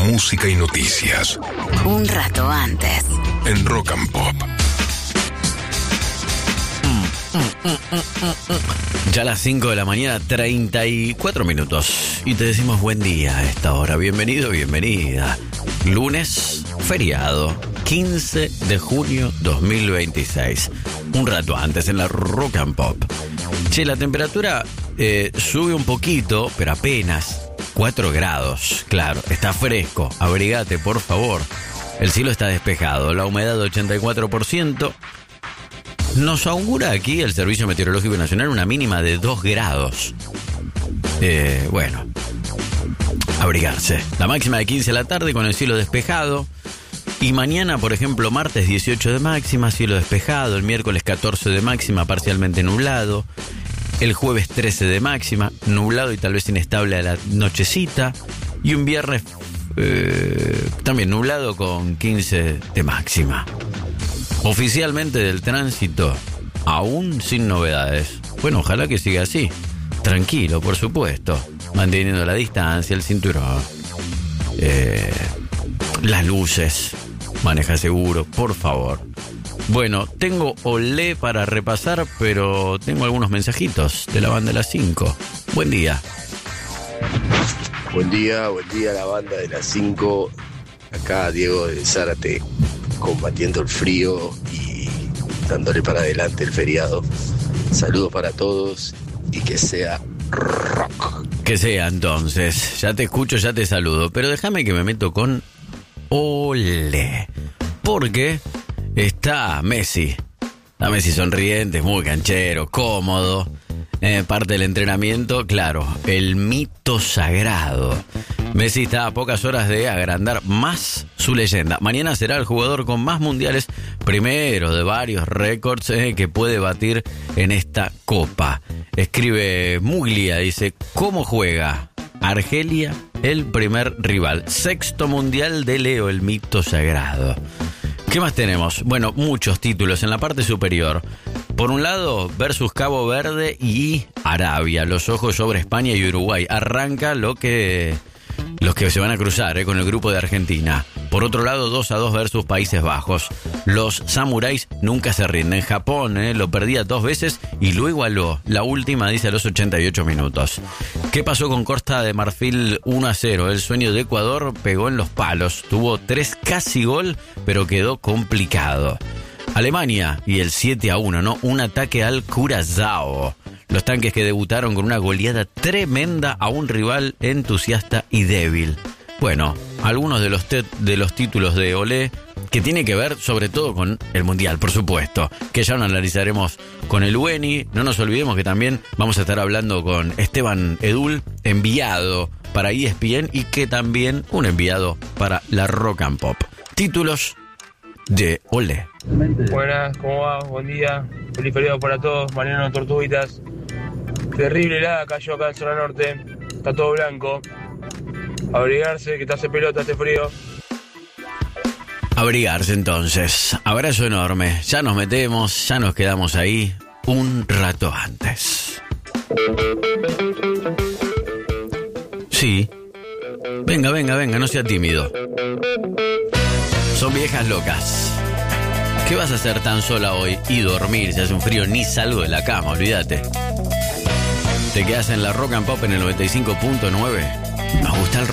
música y noticias. Un rato antes. En Rock and Pop. Ya a las 5 de la mañana, 34 minutos. Y te decimos buen día a esta hora. Bienvenido, bienvenida. Lunes, feriado, 15 de junio 2026. Un rato antes en la Rock and Pop. Che, la temperatura sube un poquito, pero apenas 4 grados. Claro, está fresco. Abrigate, por favor. El cielo está despejado. La humedad 84%. Nos augura aquí el Servicio Meteorológico Nacional una mínima de 2 grados. Bueno, abrigarse. La máxima de 15 a la tarde con el cielo despejado. Y mañana, por ejemplo, martes 18 de máxima, cielo despejado. El miércoles 14 de máxima, parcialmente nublado. El jueves 13 de máxima, nublado y tal vez inestable a la nochecita. Y un viernes también nublado con 15 de máxima. Oficialmente del tránsito, aún sin novedades. Bueno, ojalá que siga así. Tranquilo, por supuesto. Manteniendo la distancia, el cinturón. Las luces. Maneja seguro, por favor. Bueno, tengo olé para repasar, pero tengo algunos mensajitos de la banda de las 5. Buen día. Buen día la banda de las 5. Acá Diego de Zárate, combatiendo el frío y dándole para adelante el feriado. Saludos para todos y que sea rock. Que sea entonces. Ya te escucho, ya te saludo. Pero déjame que me meto con olé. Porque está Messi. Está Messi sonriente, muy canchero, cómodo. Parte del entrenamiento, claro, el mito sagrado. Messi está a pocas horas de agrandar más su leyenda. Mañana será el jugador con más mundiales, primero de varios récords que puede batir en esta copa. Escribe Muglia, dice, ¿cómo juega Argelia? El primer rival. 6º mundial de Leo, el mito sagrado. ¿Qué más tenemos? Bueno, muchos títulos en la parte superior. Por un lado, versus Cabo Verde y Arabia. Los ojos sobre España y Uruguay. Arranca los que se van a cruzar con el grupo de Argentina. Por otro lado, 2-2 versus Países Bajos. Los samuráis nunca se rinden. Japón lo perdía 2 veces y lo igualó. La última, dice, a los 88 minutos. ¿Qué pasó con Costa de Marfil 1-0? El sueño de Ecuador pegó en los palos. Tuvo 3 casi gol, pero quedó complicado. Alemania y el 7-1, ¿no? Un ataque al Curazao. Los tanques que debutaron con una goleada tremenda a un rival entusiasta y débil. Bueno, algunos de los títulos de Olé que tiene que ver sobre todo con el Mundial, por supuesto, que ya lo analizaremos con el Weni. No nos olvidemos que también vamos a estar hablando con Esteban Edul, enviado para ESPN y que también un enviado para la Rock and Pop. Títulos de Olé. Buenas, ¿cómo va? Buen día. Feliz feriado para todos. Mariano Tortuguitas. Terrible helada cayó acá en zona norte. Está todo blanco. Abrigarse, que te hace pelota, hace frío. Abrigarse entonces. Abrazo enorme. Ya nos metemos, ya nos quedamos ahí un rato antes. Sí. Venga, no sea tímido. Son viejas locas. ¿Qué vas a hacer tan sola hoy? Y dormir, si hace un frío, ni salgo de la cama, olvídate. Te quedas en la Rock and Pop en el 95.9. Nos gusta